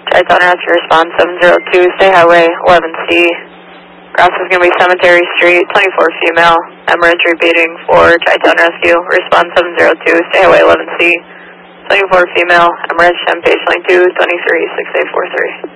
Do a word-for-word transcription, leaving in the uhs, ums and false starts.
Tri-Town Rescue Response seven zero two, stay highway eleven C. Cross is going to be Cemetery Street, twenty-four female, hemorrhage repeating for Tri-Town Rescue. Response seven zero two, stay highway eleven C. twenty-four female, hemorrhage, ten page line two, twenty-three, six eight four three.